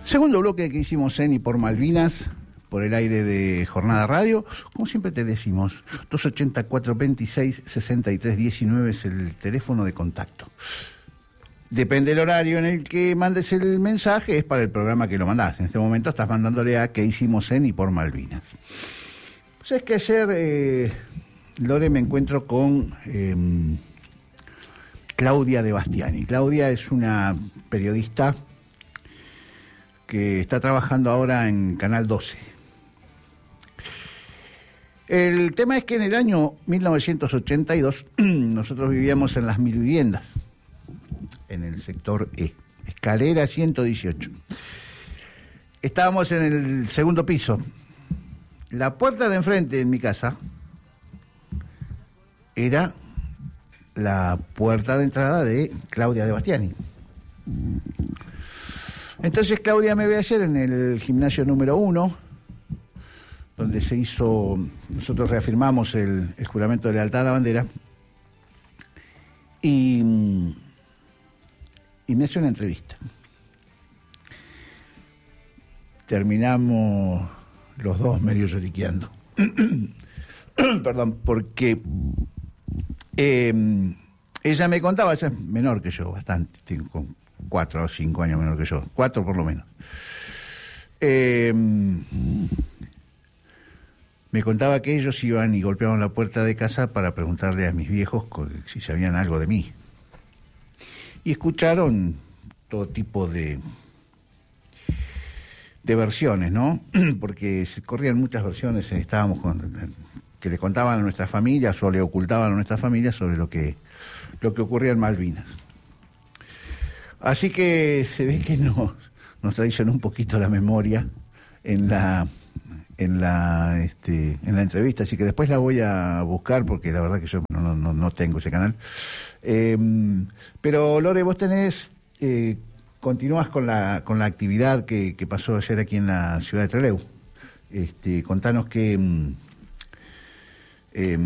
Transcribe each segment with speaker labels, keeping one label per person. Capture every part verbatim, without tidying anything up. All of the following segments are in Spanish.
Speaker 1: Segundo bloque que hicimos en y por Malvinas, por el aire de Jornada Radio. Como siempre te decimos, dos ochenta y cuatro veintiséis sesenta y tres diecinueve es el teléfono de contacto. Depende del horario en el que mandes el mensaje, es para el programa que lo mandás. En este momento estás mandándole a que hicimos en y por Malvinas. Pues es que ayer, eh, Lore, me encuentro con eh, Claudia De Bastiani. Claudia es una periodista que está trabajando ahora en Canal doce. El tema es que en el año mil novecientos ochenta y dos nosotros vivíamos en las mil viviendas, en el sector E, escalera ciento dieciocho. Estábamos en el segundo piso. La puerta de enfrente en mi casa era la puerta de entrada de Claudia De Bastiani. Entonces Claudia me ve ayer en el gimnasio número uno, donde se hizo, nosotros reafirmamos el, el juramento de lealtad a la bandera, y, y me hace una entrevista. Terminamos los dos medio lloriqueando. Perdón, porque eh, ella me contaba, ella es menor que yo, bastante, tengo cuatro o cinco años menor que yo, cuatro por lo menos. Eh, me contaba que ellos iban y golpeaban la puerta de casa para preguntarle a mis viejos si sabían algo de mí. Y escucharon todo tipo de, de versiones, ¿no? Porque se corrían muchas versiones, estábamos con, que le contaban a nuestras familias o le ocultaban a nuestras familias sobre lo que, lo que ocurría en Malvinas. Así que se ve que nos, nos traicionó un poquito la memoria en la en la este en la entrevista, así que después la voy a buscar porque la verdad que yo no, no, no tengo ese canal. Eh, pero Lore, vos tenés, eh, continúas con la con la actividad que, que pasó ayer aquí en la ciudad de Trelew. Este, contanos que eh,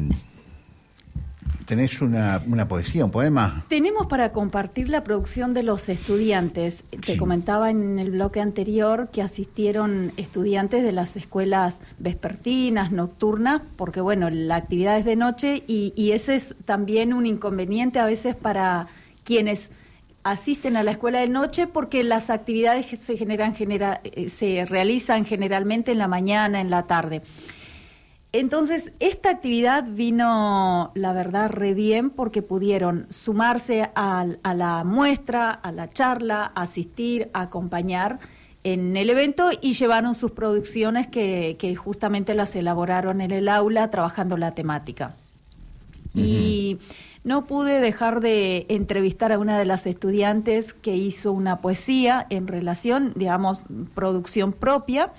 Speaker 1: tenés una, una poesía, un poema.
Speaker 2: Tenemos para compartir la producción de los estudiantes. Te sí. comentaba en el bloque anterior que asistieron estudiantes de las escuelas vespertinas, nocturnas, porque bueno, la actividad es de noche y, y ese es también un inconveniente a veces para quienes asisten a la escuela de noche, porque las actividades se generan genera, se realizan generalmente en la mañana, en la tarde. Entonces, esta actividad vino, la verdad, re bien porque pudieron sumarse a, a la muestra, a la charla, asistir, acompañar en el evento y llevaron sus producciones que, que justamente las elaboraron en el aula trabajando la temática. Uh-huh. Y no pude dejar de entrevistar a una de las estudiantes que hizo una poesía en relación, digamos, producción propia.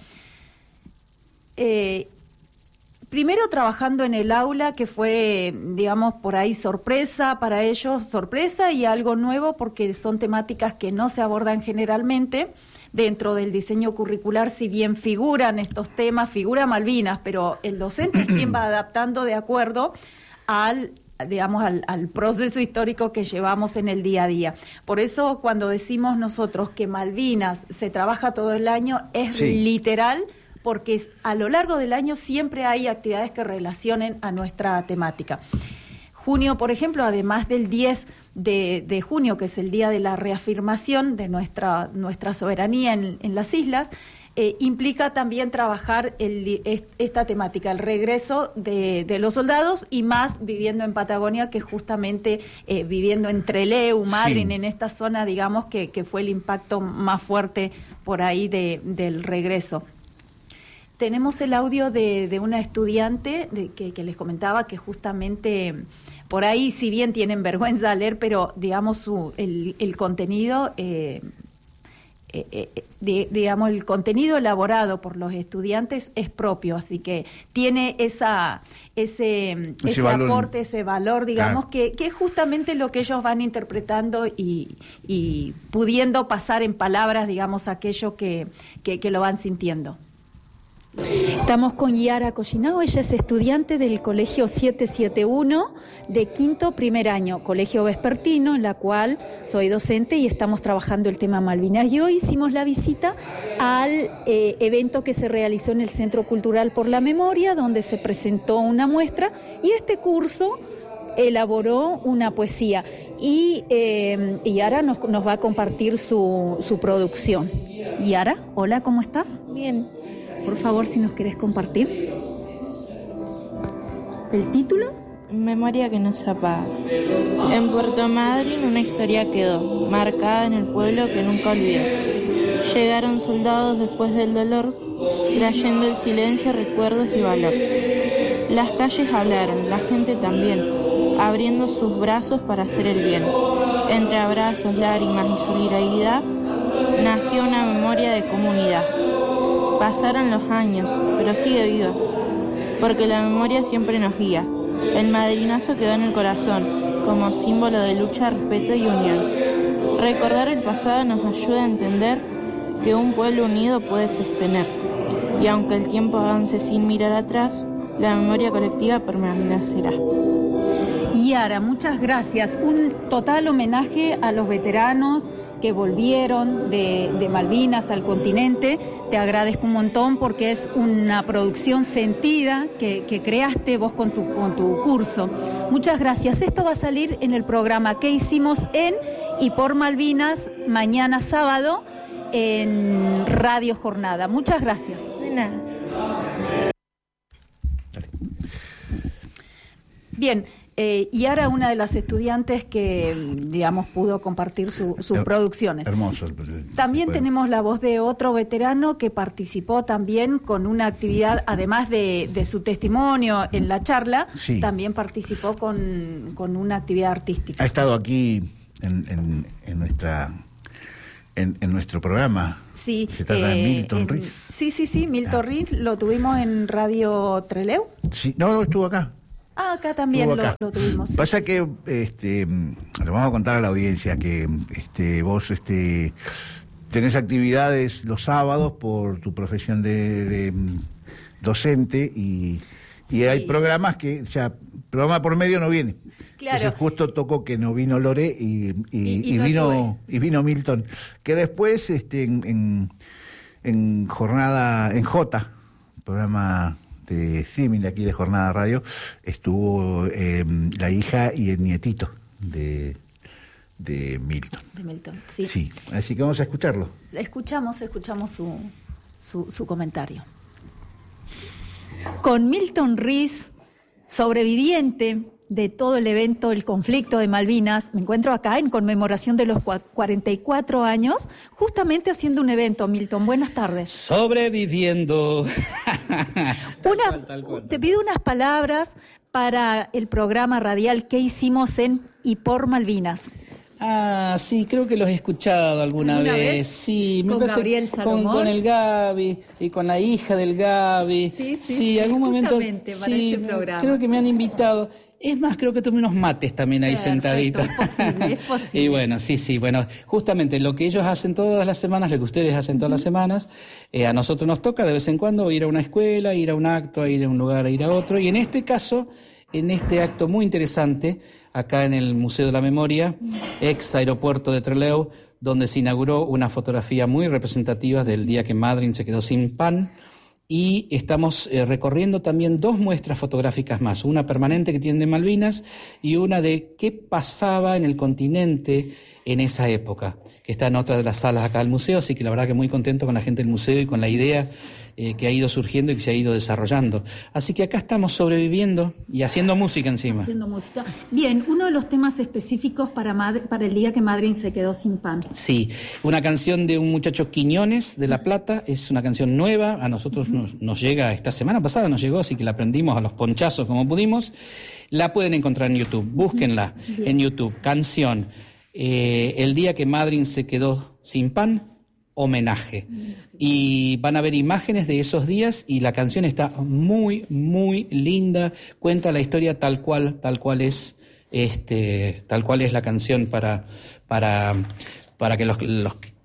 Speaker 2: Eh, Primero trabajando en el aula, que fue, digamos, por ahí sorpresa para ellos, sorpresa y algo nuevo, porque son temáticas que no se abordan generalmente dentro del diseño curricular. Si bien figuran estos temas, figura Malvinas, pero el docente es quien va adaptando de acuerdo al, digamos, al, al proceso histórico que llevamos en el día a día. Por eso, cuando decimos nosotros que Malvinas se trabaja todo el año, es sí. literal, porque a lo largo del año siempre hay actividades que relacionen a nuestra temática. Junio, por ejemplo, además del diez de, de junio, que es el día de la reafirmación de nuestra, nuestra soberanía en, en las islas, eh, implica también trabajar el, esta temática, el regreso de, de los soldados y más viviendo en Patagonia, que justamente eh, viviendo en Trelew, Madryn, sí. en esta zona, digamos, que, que fue el impacto más fuerte por ahí de, del regreso. Tenemos el audio de, de una estudiante de, que, que les comentaba que justamente por ahí, si bien tienen vergüenza de leer, pero digamos su, el, el contenido, eh, eh, eh, de, digamos el contenido elaborado por los estudiantes es propio, así que tiene esa ese, ese, ese valor, aporte, ese valor, digamos, claro. que, que es justamente lo que ellos van interpretando y, y pudiendo pasar en palabras, digamos, aquello que, que, que lo van sintiendo. Estamos con Yara Collinao, ella es estudiante del Colegio setecientos setenta y uno de quinto primer año, colegio vespertino, en la cual soy docente y estamos trabajando el tema Malvinas. Y hoy hicimos la visita al eh, evento que se realizó en el Centro Cultural por la Memoria, donde se presentó una muestra y este curso elaboró una poesía. Y eh, Yara nos, nos va a compartir su, su producción. Yara, hola, ¿cómo estás?
Speaker 3: Bien.
Speaker 2: Por favor, si nos querés compartir. ¿El título?
Speaker 3: Memoria que no se apaga. En Puerto Madryn una historia quedó, marcada en el pueblo que nunca olvidó. Llegaron soldados después del dolor, trayendo el silencio, recuerdos y valor. Las calles hablaron, la gente también, abriendo sus brazos para hacer el bien. Entre abrazos, lágrimas y solidaridad, nació una memoria de comunidad. Pasaron los años, pero sigue viva, porque la memoria siempre nos guía. El madrinazo quedó en el corazón, como símbolo de lucha, respeto y unión. Recordar el pasado nos ayuda a entender que un pueblo unido puede sostener. Y aunque el tiempo avance sin mirar atrás, la memoria colectiva permanecerá.
Speaker 2: Yara, muchas gracias. Un total homenaje a los veteranos que volvieron de, de Malvinas al continente. Te agradezco un montón porque es una producción sentida que, que creaste vos con tu, con tu curso. Muchas gracias. Esto va a salir en el programa que hicimos en y por Malvinas mañana sábado en Radio Jornada. Muchas gracias.
Speaker 3: De nada.
Speaker 2: Bien. Eh, Yara, una de las estudiantes que, digamos, pudo compartir su, sus Her- producciones.
Speaker 1: Hermoso.
Speaker 2: También bueno. Tenemos la voz de otro veterano que participó también con una actividad, además de, de su testimonio en la charla, sí. También participó con, con una actividad artística.
Speaker 1: Ha estado aquí en, en, en nuestra... En, en nuestro programa.
Speaker 2: Sí.
Speaker 1: Se trata eh, de Milton
Speaker 2: en,
Speaker 1: Riz.
Speaker 2: Sí, sí, sí, Milton ah. Riz, lo tuvimos en Radio Trelew.
Speaker 1: Sí, no, no, estuvo acá.
Speaker 2: Ah, acá también acá. Lo, lo tuvimos.
Speaker 1: Pasa sí, que este, le vamos a contar a la audiencia que este, vos este, tenés actividades los sábados por tu profesión de, de docente y, y sí. Hay programas que, o sea, programa por medio no viene.
Speaker 2: Claro.
Speaker 1: Entonces justo tocó que no vino Lore y, y, y, y, y no vino tuve. y vino Milton, que después este, en, en, en jornada, en J, programa de símil aquí de Jornada Radio, estuvo eh, la hija y el nietito de, de Milton.
Speaker 2: De Milton, sí.
Speaker 1: Sí, así que vamos a escucharlo.
Speaker 2: Escuchamos, escuchamos su, su, su comentario. Con Milton Riz, sobreviviente de todo el evento, el conflicto de Malvinas, me encuentro acá en conmemoración de los cuarenta y cuatro años, justamente haciendo un evento. Milton, buenas tardes.
Speaker 4: Sobreviviendo.
Speaker 2: Una, cual, tal cual. Te pido unas palabras para el programa radial que hicimos en y por Malvinas.
Speaker 4: Ah, sí, creo que los he escuchado alguna, ¿Alguna vez? vez. Sí, me
Speaker 2: con
Speaker 4: parece
Speaker 2: Gabriel Salomón.
Speaker 4: Con, con el Gaby y con la hija del Gaby.
Speaker 2: Sí, sí,
Speaker 4: sí,
Speaker 2: sí
Speaker 4: algún momento.
Speaker 2: Para
Speaker 4: sí,
Speaker 2: ese programa.
Speaker 4: Creo que me han invitado. Es más, creo que tomé unos mates también ahí
Speaker 2: Perfecto,
Speaker 4: sentaditos.
Speaker 2: Es posible, es posible.
Speaker 4: Y bueno, sí, sí, bueno, justamente lo que ellos hacen todas las semanas, lo que ustedes hacen todas uh-huh. las semanas, eh, a nosotros nos toca de vez en cuando ir a una escuela, ir a un acto, ir a un lugar, ir a otro. Y en este caso, en este acto muy interesante, acá en el Museo de la Memoria, ex aeropuerto de Trelew, donde se inauguró una fotografía muy representativa del día que Madryn se quedó sin pan. Y estamos eh, recorriendo también dos muestras fotográficas más, una permanente que tiene de Malvinas y una de qué pasaba en el continente en esa época, que está en otra de las salas acá del museo, así que la verdad que muy contento con la gente del museo y con la idea eh, que ha ido surgiendo y que se ha ido desarrollando. Así que acá estamos sobreviviendo y haciendo música encima.
Speaker 2: Haciendo música. Bien, uno de los temas específicos para, Mad- para el día que Madryn se quedó sin pan.
Speaker 4: Sí, una canción de un muchacho Quiñones de La Plata, es una canción nueva, a nosotros uh-huh. nos, nos llega, esta semana pasada nos llegó, así que la aprendimos a los ponchazos como pudimos. La pueden encontrar en YouTube, búsquenla uh-huh. en YouTube, canción. Eh, el día que Madryn se quedó sin pan, homenaje. Y van a ver imágenes de esos días y la canción está muy, muy linda, cuenta la historia tal cual, tal cual es, este, tal cual es la canción para, para, para que los, los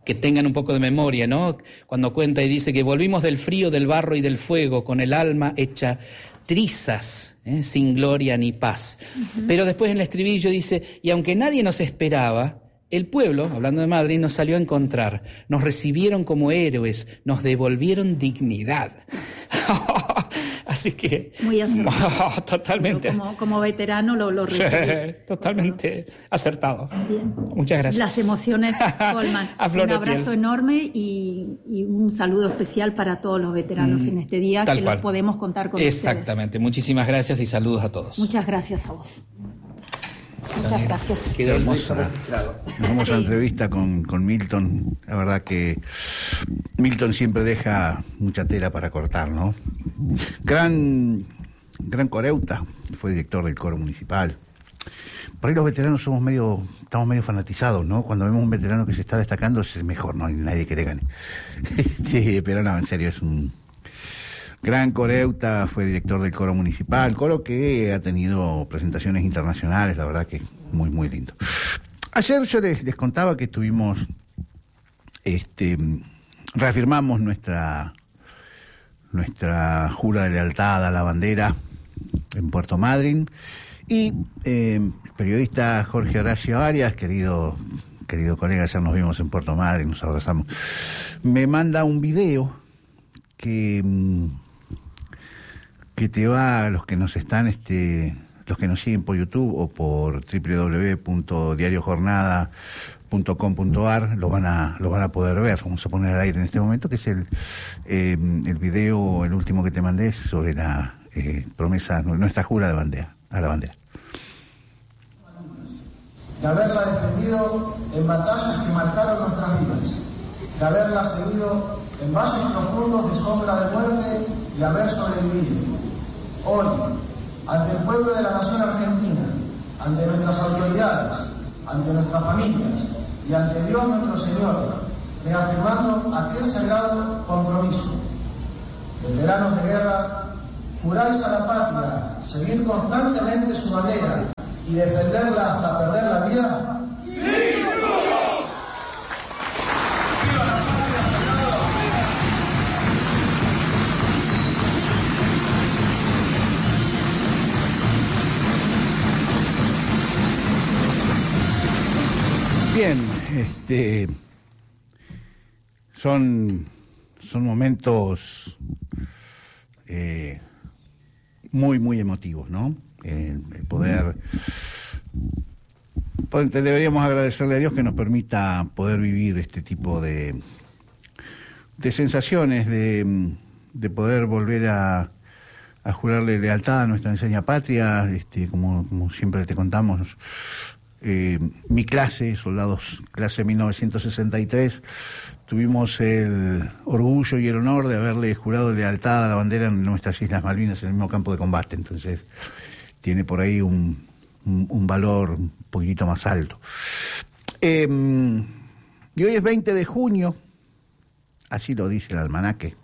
Speaker 4: que tengan un poco de memoria, ¿no? Cuando cuenta y dice que volvimos del frío, del barro y del fuego, con el alma hecha trizas, ¿eh? Sin gloria ni paz. Uh-huh. Pero después en el estribillo dice, y aunque nadie nos esperaba, el pueblo, hablando de Madrid, nos salió a encontrar, nos recibieron como héroes, nos devolvieron dignidad. Así que...
Speaker 2: Muy acertado.
Speaker 4: Oh, totalmente.
Speaker 2: Como, como veterano lo, lo recibís.
Speaker 4: Sí, totalmente acertado.
Speaker 2: Bien.
Speaker 4: Muchas gracias.
Speaker 2: Las emociones colman. Un abrazo
Speaker 4: piel.
Speaker 2: enorme y, y un saludo especial para todos los veteranos mm, en este día, que los podemos contar con ustedes.
Speaker 4: Exactamente. Muchísimas gracias y saludos a todos.
Speaker 2: Muchas gracias a vos. Muchas gracias.
Speaker 1: Quedó hermosa, hermosa sí. entrevista con, con Milton. La verdad que Milton siempre deja mucha tela para cortar, ¿no? Gran, gran coreuta, fue director del coro municipal. Por ahí los veteranos somos medio, estamos medio fanatizados, ¿no? Cuando vemos un veterano que se está destacando es mejor, no hay nadie que le gane. Sí, pero no, en serio, es un gran coreuta, fue director del coro municipal, coro que ha tenido presentaciones internacionales, la verdad que muy, muy lindo. Ayer yo les, les contaba que tuvimos, este, reafirmamos nuestra, nuestra jura de lealtad a la bandera en Puerto Madryn, y eh, el periodista Jorge Horacio Arias, querido, querido colega, ayer nos vimos en Puerto Madryn, nos abrazamos, me manda un video que... que te va a los que nos están, este, los que nos siguen por YouTube o por doble u doble u doble u punto diario jornada punto com punto a r, lo van a, lo van a poder ver. Vamos a poner al aire en este momento, que es el, eh, el video, el último que te mandé, sobre la eh, promesa, nuestra jura de bandera, a la bandera.
Speaker 5: De haberla defendido en batallas que marcaron nuestras vidas, de haberla seguido en valles profundos de sombra de muerte y haber sobrevivido. Hoy, ante el pueblo de la nación argentina, ante nuestras autoridades, ante nuestras familias y ante Dios nuestro Señor, reafirmando aquel sagrado compromiso. Veteranos de guerra, juráis a la patria seguir constantemente su bandera y defenderla hasta perder la vida.
Speaker 1: Bien, este, son, son momentos eh, muy, muy emotivos, ¿no? El, el poder, poder, deberíamos agradecerle a Dios que nos permita poder vivir este tipo de, de sensaciones, de, de poder volver a, a jurarle lealtad a nuestra enseña patria, este, como, como siempre te contamos. Eh, mi clase, soldados clase mil novecientos sesenta y tres, tuvimos el orgullo y el honor de haberle jurado lealtad a la bandera en nuestras Islas Malvinas, en el mismo campo de combate. Entonces tiene por ahí un, un, un valor un poquitito más alto. Eh, y hoy es veinte de junio, así lo dice el almanaque,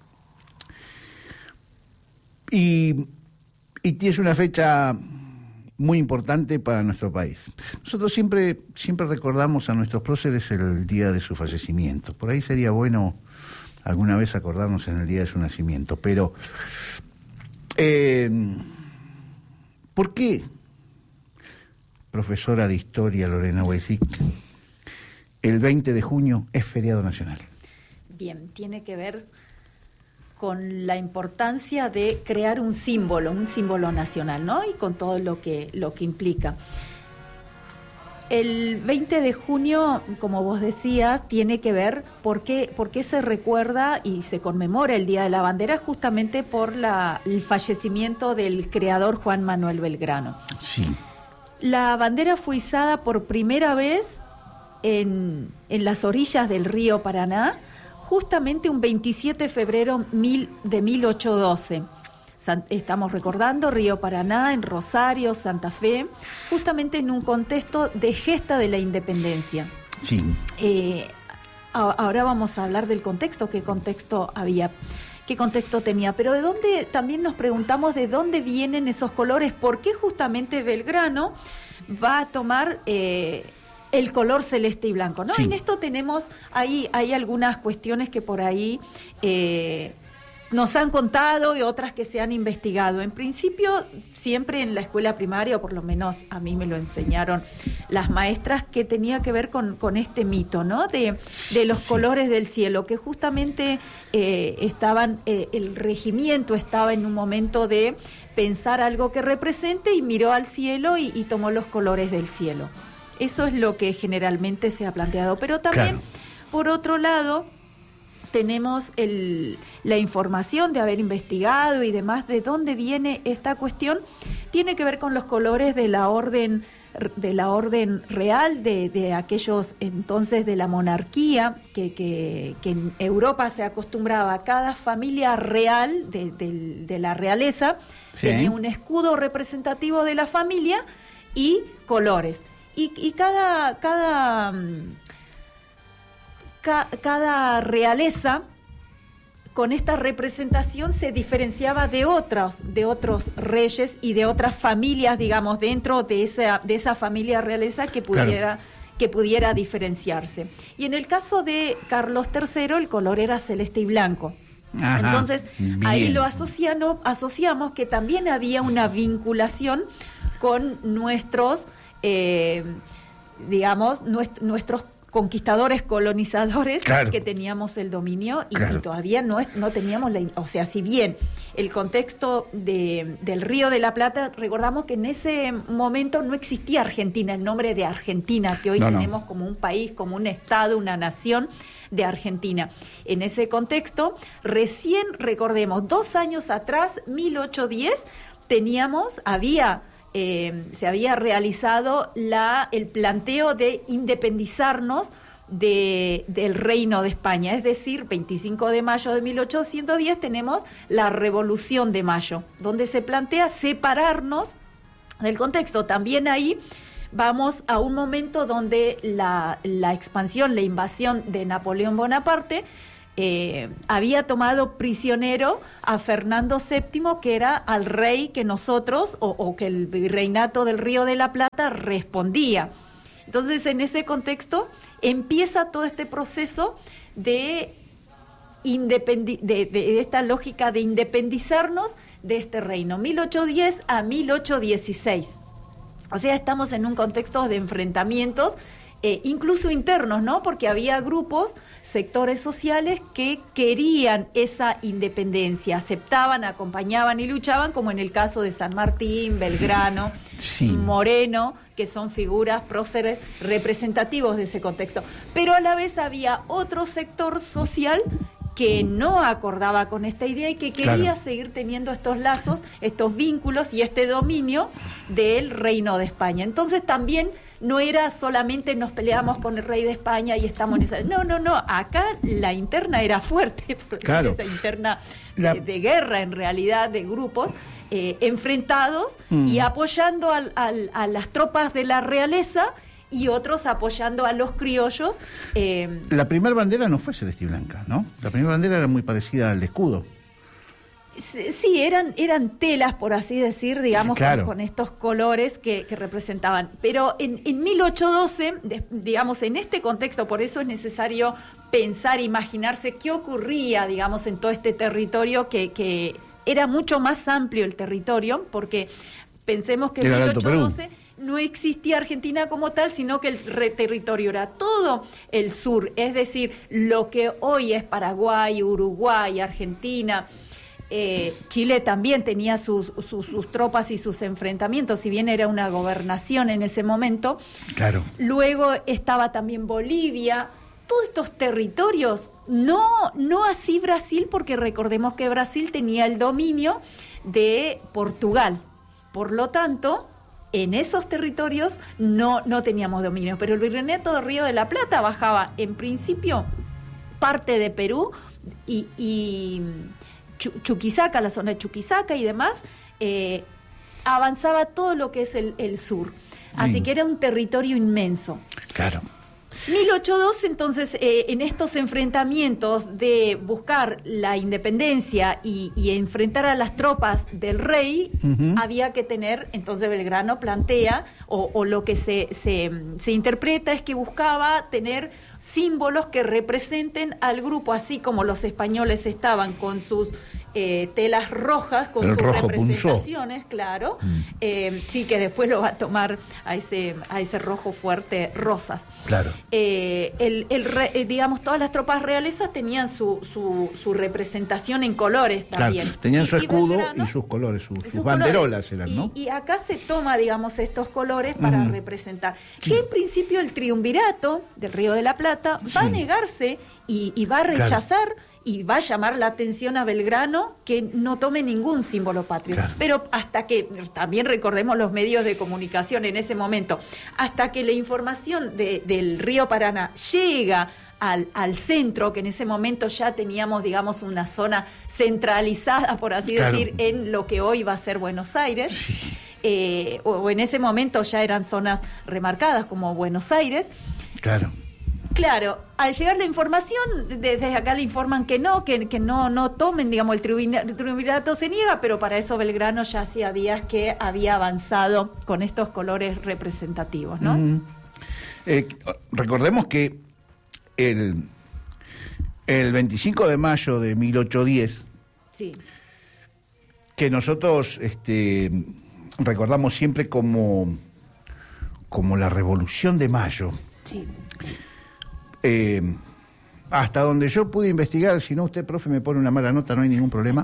Speaker 1: y, y es una fecha muy importante para nuestro país. Nosotros siempre, siempre recordamos a nuestros próceres el día de su fallecimiento. Por ahí sería bueno alguna vez acordarnos en el día de su nacimiento. Pero, eh, ¿por qué, profesora de Historia Lorena Weisic, el veinte de junio es feriado nacional?
Speaker 2: Bien, tiene que ver con la importancia de crear un símbolo, un símbolo nacional, ¿no? Y con todo lo que, lo que implica. El veinte de junio, como vos decías, tiene que ver por qué, por qué se recuerda y se conmemora el Día de la Bandera, justamente por la, el fallecimiento del creador Juan Manuel Belgrano.
Speaker 1: Sí.
Speaker 2: La bandera fue izada por primera vez en, en las orillas del río Paraná, justamente un veintisiete de febrero de mil ochocientos doce. Estamos recordando Río Paraná, en Rosario, Santa Fe, justamente en un contexto de gesta de la independencia.
Speaker 1: Sí.
Speaker 2: Eh, ahora vamos a hablar del contexto, qué contexto había, qué contexto tenía, pero de dónde, también nos preguntamos de dónde vienen esos colores, por qué justamente Belgrano va a tomar... Eh, el color celeste y blanco, ¿no?
Speaker 1: Sí.
Speaker 2: En esto tenemos, ahí hay algunas cuestiones que por ahí eh, nos han contado y otras que se han investigado. En principio, siempre en la escuela primaria, o por lo menos a mí me lo enseñaron las maestras, que tenía que ver con, con este mito, ¿no? De, de los colores del cielo, que justamente eh, estaban, eh, el regimiento estaba en un momento de pensar algo que represente y miró al cielo y, y tomó los colores del cielo. Eso es lo que generalmente se ha planteado. Pero también, claro, por otro lado, tenemos el, la información de haber investigado y demás, de dónde viene esta cuestión. Tiene que ver con los colores de la orden, de la orden real, de, de aquellos entonces de la monarquía, que, que, que en Europa se acostumbraba a cada familia real de, de, de la realeza, sí, tenía un escudo representativo de la familia y colores. Y, y cada, cada, ca, cada realeza con esta representación se diferenciaba de otros, de otros reyes y de otras familias, digamos, dentro de esa, de esa familia realeza que pudiera, claro, que pudiera diferenciarse. Y en el caso de Carlos tercero, el color era celeste y blanco. Ajá, entonces, bien, ahí lo asociamos, asociamos que también había una vinculación con nuestros Eh, digamos, nuest- nuestros conquistadores, colonizadores, claro, que teníamos el dominio y, claro, y todavía no, es, no teníamos la... O sea, si bien el contexto de, del Río de la Plata, recordamos que en ese momento no existía Argentina, el nombre de Argentina, que hoy no, tenemos no. como un país, como un estado, una nación de Argentina. En ese contexto, recién, recordemos, dos años atrás, mil ochocientos diez, teníamos, había... Eh, se había realizado la, el planteo de independizarnos de, del Reino de España, es decir, veinticinco de mayo de mil ochocientos diez tenemos la Revolución de Mayo, donde se plantea separarnos del contexto. También ahí vamos a un momento donde la, la expansión, la invasión de Napoleón Bonaparte Eh, había tomado prisionero a Fernando séptimo, que era al rey que nosotros, o, o que el virreinato del Río de la Plata respondía. Entonces, en ese contexto, empieza todo este proceso de, independi- de, de esta lógica de independizarnos de este reino, mil ochocientos diez a mil ochocientos dieciséis. O sea, estamos en un contexto de enfrentamientos, Eh, incluso internos, ¿no? Porque había grupos, sectores sociales que querían esa independencia, aceptaban, acompañaban y luchaban, como en el caso de San Martín, Belgrano, sí, Moreno, que son figuras próceres representativos de ese contexto. Pero a la vez había otro sector social que no acordaba con esta idea y que quería, claro, seguir teniendo estos lazos, estos vínculos y este dominio del Reino de España. Entonces también no era solamente nos peleamos con el rey de España y estamos en esa... No, no, no, acá la interna era fuerte, porque claro, esa interna la... de, de guerra en realidad, de grupos eh, enfrentados mm. y apoyando al, al, a las tropas de la realeza y otros apoyando a los criollos. Eh...
Speaker 1: La primera bandera no fue celeste y blanca, ¿no? La primera bandera era muy parecida al escudo.
Speaker 2: Sí, eran, eran telas, por así decir, digamos, claro, con, con estos colores que, que representaban. Pero en, en mil ochocientos doce, de, digamos, en este contexto, por eso es necesario pensar, imaginarse qué ocurría, digamos, en todo este territorio, que, que era mucho más amplio el territorio, porque pensemos que en mil ochocientos doce no existía Argentina como tal, sino que el re- territorio era todo el sur, es decir, lo que hoy es Paraguay, Uruguay, Argentina... Eh, Chile también tenía sus, sus, sus tropas y sus enfrentamientos, si bien era una gobernación en ese momento.
Speaker 1: Claro.
Speaker 2: Luego estaba también Bolivia, todos estos territorios, no, no así Brasil, porque recordemos que Brasil tenía el dominio de Portugal. Por lo tanto, en esos territorios no, no teníamos dominio, pero el virreinato del Río de la Plata bajaba en principio parte de Perú y... y Chuquisaca, la zona de Chuquisaca y demás, eh, avanzaba todo lo que es el, el sur. Así mm. que era un territorio inmenso.
Speaker 1: Claro.
Speaker 2: mil ochocientos doce, entonces, eh, en estos enfrentamientos de buscar la independencia y, y enfrentar a las tropas del rey, uh-huh. había que tener, entonces Belgrano plantea, o, o lo que se, se, se interpreta es que buscaba tener símbolos que representen al grupo, así como los españoles estaban con sus eh, telas rojas, con
Speaker 1: el
Speaker 2: sus
Speaker 1: rojo
Speaker 2: representaciones,
Speaker 1: punzó.
Speaker 2: claro,
Speaker 1: mm.
Speaker 2: eh, sí, que después lo va a tomar a ese, a ese rojo fuerte, rosas.
Speaker 1: Claro.
Speaker 2: Eh, el, el re, eh, digamos, todas las tropas realezas tenían su, su, su representación en colores también.
Speaker 1: Claro, tenían su
Speaker 2: y,
Speaker 1: escudo
Speaker 2: y, Belgrano,
Speaker 1: y sus colores, sus, sus,
Speaker 2: sus
Speaker 1: banderolas
Speaker 2: colores.
Speaker 1: eran, ¿no?
Speaker 2: Y, y acá se toma, digamos, estos colores para
Speaker 1: mm.
Speaker 2: representar.
Speaker 1: Sí.
Speaker 2: Que en principio el triunvirato del Río de la Plata va sí. a negarse y, y va a rechazar, claro. y va a llamar la atención a Belgrano que no tome ningún símbolo patrio. Claro. Pero hasta que, también recordemos los medios de comunicación en ese momento, hasta que la información de, del río Paraná llega al, al centro, que en ese momento ya teníamos, digamos, una zona centralizada, por así claro. decir, en lo que hoy va a ser Buenos Aires, sí. eh, o, o en ese momento ya eran zonas remarcadas como Buenos Aires.
Speaker 1: Claro.
Speaker 2: Claro, al llegar la información, desde acá le informan que no, que, que no, no tomen, digamos, el triunvirato se niega, pero para eso Belgrano ya hacía días que había avanzado con estos colores representativos, ¿no?
Speaker 1: Mm. Eh, recordemos que el, el veinticinco de mayo de mil ochocientos diez,
Speaker 2: sí.
Speaker 1: que nosotros este, recordamos siempre como, como la Revolución de Mayo,
Speaker 2: sí.
Speaker 1: Eh, hasta donde yo pude investigar, si no usted, profe, me pone una mala nota, no hay ningún problema.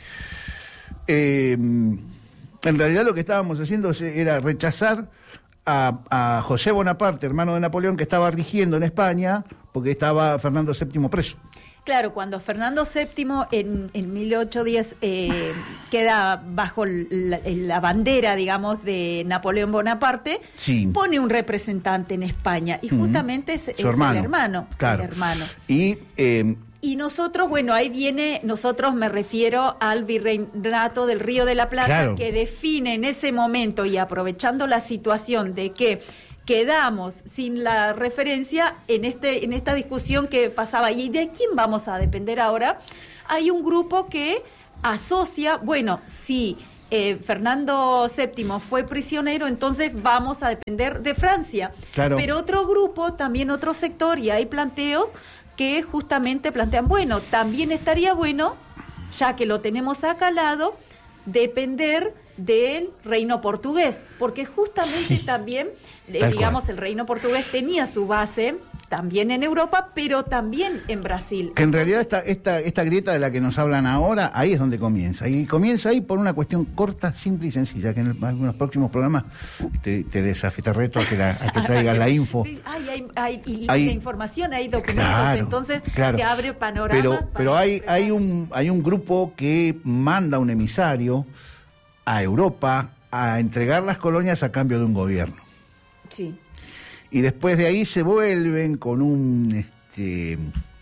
Speaker 1: Eh, en realidad lo que estábamos haciendo era rechazar a, a José Bonaparte, hermano de Napoleón, que estaba rigiendo en España, porque estaba Fernando séptimo preso.
Speaker 2: Claro, cuando Fernando séptimo en, en mil ochocientos diez eh, queda bajo la, la bandera, digamos, de Napoleón Bonaparte,
Speaker 1: sí.
Speaker 2: pone un representante en España y justamente uh-huh. es, es
Speaker 1: hermano.
Speaker 2: el hermano.
Speaker 1: Claro.
Speaker 2: El hermano.
Speaker 1: Y, eh,
Speaker 2: y nosotros, bueno, ahí viene, nosotros me refiero al virreinato del Río de la Plata,
Speaker 1: claro.
Speaker 2: que define en ese momento y aprovechando la situación de que quedamos sin la referencia en este en esta discusión que pasaba. ¿Y de quién vamos a depender ahora? Hay un grupo que asocia, bueno, si eh, Fernando séptimo fue prisionero, entonces vamos a depender de Francia.
Speaker 1: Claro.
Speaker 2: Pero otro grupo, también otro sector, y hay planteos que justamente plantean, bueno, también estaría bueno, ya que lo tenemos acá al lado, depender del reino portugués, porque justamente sí. también, eh, digamos, el reino portugués tenía su base también en Europa, pero también en Brasil.
Speaker 1: Que en realidad esta, esta, esta grieta de la que nos hablan ahora, ahí es donde comienza. Y comienza ahí por una cuestión corta, simple y sencilla, que en, el, en algunos próximos programas te, te desafío, te reto a que, la, a que traigas la info.
Speaker 2: Sí, hay, hay, hay, y
Speaker 1: hay,
Speaker 2: la información, hay documentos,
Speaker 1: claro,
Speaker 2: entonces
Speaker 1: claro.
Speaker 2: te abre panorama.
Speaker 1: Pero, pero hay, hay, un, hay un grupo que manda un emisario a Europa a entregar las colonias a cambio de un gobierno.
Speaker 2: Sí.
Speaker 1: Y después de ahí se vuelven con un este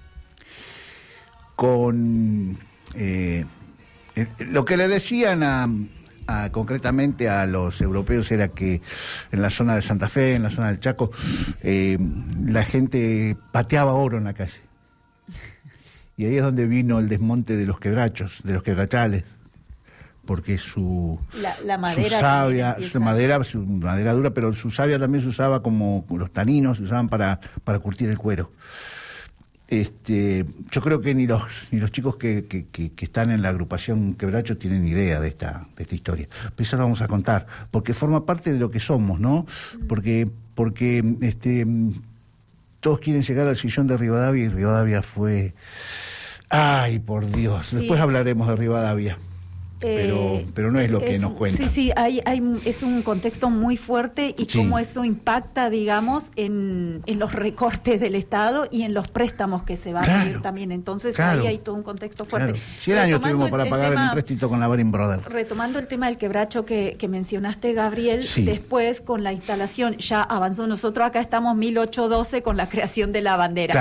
Speaker 1: con eh, eh, lo que le decían a, a concretamente a los europeos era que en la zona de Santa Fe, en la zona del Chaco, eh, la gente pateaba oro en la calle. Y ahí es donde vino el desmonte de los quebrachos, de los quebrachales. Porque su,
Speaker 2: la, la madera
Speaker 1: su savia, su madera, su madera dura, pero su savia también se usaba como los taninos, se usaban para, para curtir el cuero. Este, yo creo que ni los ni los chicos que, que, que, que están en la agrupación Quebracho tienen idea de esta de esta historia. Pero eso lo vamos a contar, porque forma parte de lo que somos, ¿no? Porque porque este todos quieren llegar al sillón de Rivadavia y Rivadavia fue, ay, por Dios. Sí. Después hablaremos de Rivadavia. Pero, eh, pero no es lo que
Speaker 2: es,
Speaker 1: nos cuenta.
Speaker 2: Sí, sí, hay, hay, es un contexto muy fuerte y sí. cómo eso impacta, digamos, en, en los recortes del Estado y en los préstamos que se van claro, a pedir también. Entonces
Speaker 1: claro,
Speaker 2: ahí hay todo un contexto fuerte.
Speaker 1: Claro. cien años tuvimos para el pagar tema, el empréstito con la Baring Brothers.
Speaker 2: Retomando el tema del quebracho que, que mencionaste, Gabriel, sí. después con la instalación, ya avanzó, nosotros acá estamos mil ochocientos doce con la creación de la bandera.
Speaker 1: Claro.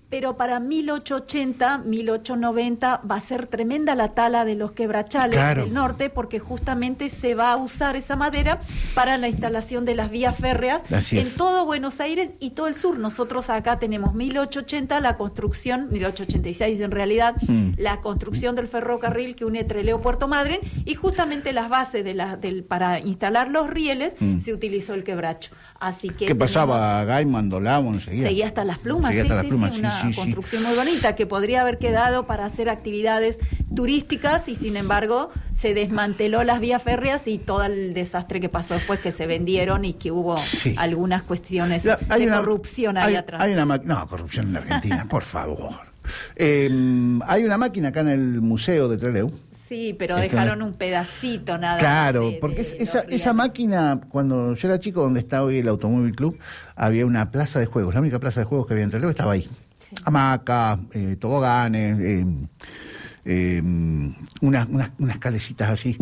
Speaker 2: pero para mil ochocientos ochenta, mil ochocientos noventa va a ser tremenda la tala de los quebrachales claro. del norte, porque justamente se va a usar esa madera para la instalación de las vías férreas en todo Buenos Aires y todo el sur. Nosotros acá tenemos mil ochocientos ochenta, la construcción, mil ochocientos ochenta y seis en realidad, mm. la construcción del ferrocarril que une Trelew Puerto Madryn, y justamente las bases de la, del, para instalar los rieles mm. se utilizó el quebracho. Así que
Speaker 1: ¿qué pasaba? Gaiman, Dolamo, seguía.
Speaker 2: Seguía hasta las plumas,
Speaker 1: seguía
Speaker 2: sí,
Speaker 1: hasta
Speaker 2: sí,
Speaker 1: las plumas,
Speaker 2: sí,
Speaker 1: sí,
Speaker 2: una
Speaker 1: sí,
Speaker 2: construcción
Speaker 1: sí.
Speaker 2: muy bonita que podría haber quedado para hacer actividades turísticas, y sin embargo se desmanteló las vías férreas y todo el desastre que pasó después, que se vendieron y que hubo sí. algunas cuestiones ya, de
Speaker 1: una,
Speaker 2: corrupción ahí
Speaker 1: hay,
Speaker 2: atrás.
Speaker 1: Hay una no, corrupción en Argentina, por favor. Eh, hay una máquina acá en el Museo de Trelew.
Speaker 2: Sí, pero Esto dejaron es... un pedacito nada
Speaker 1: Claro,
Speaker 2: más de,
Speaker 1: porque
Speaker 2: de
Speaker 1: esa, esa máquina, cuando yo era chico, donde está hoy el Automóvil Club, había una plaza de juegos. La única plaza de juegos que había en Trelew estaba ahí. Sí. Hamacas, eh, toboganes, eh, eh, unas, unas, unas calecitas así.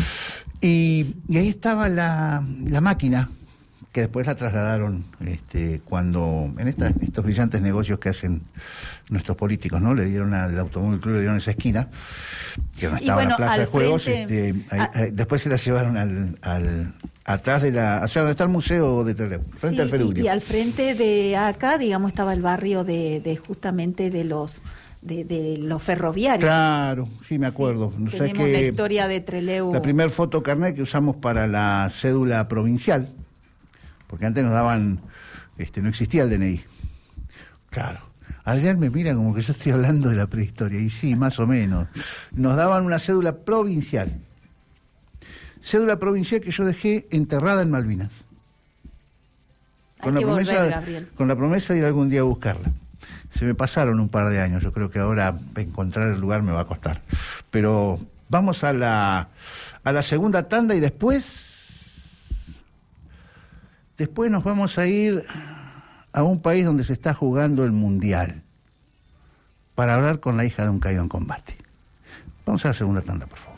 Speaker 1: Y, y ahí estaba la, la máquina, que después la trasladaron este, cuando, en esta, estos brillantes negocios que hacen nuestros políticos, ¿no? Le dieron al Automóvil Club, le dieron esa esquina, que no estaba bueno, en la plaza de juegos, frente, este, ahí, a, ahí, después se la llevaron al, al atrás de la, o sea, donde está el museo de Trelew, frente
Speaker 2: sí,
Speaker 1: al Ferugrio.
Speaker 2: Y, y al frente de acá, digamos, estaba el barrio de, de justamente de los de, de los ferroviarios.
Speaker 1: Claro, sí, me acuerdo.
Speaker 2: Sí,
Speaker 1: no
Speaker 2: tenemos
Speaker 1: sé que
Speaker 2: la historia de Trelew.
Speaker 1: La primer foto carnet que usamos para la cédula provincial, porque antes nos daban, este, no existía el D N I. Claro. Adrián me mira como que yo estoy hablando de la prehistoria, y sí, más o menos. Nos daban una cédula provincial. Cédula provincial que yo dejé enterrada en Malvinas. Con la, promesa, volver, Gabriel. con la promesa de ir algún día a buscarla. Se me pasaron un par de años, yo creo que ahora encontrar el lugar me va a costar. Pero vamos a la, a la segunda tanda y después... Después nos vamos a ir a un país donde se está jugando el Mundial para hablar con la hija de un caído en combate. Vamos a la segunda tanda, por favor.